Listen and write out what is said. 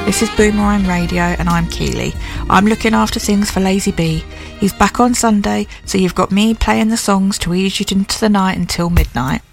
This is Boomerang Radio and I'm Keely. I'm looking after things for Lazy B. He's back on Sunday, so you've got me playing the songs to ease you into the night until midnight.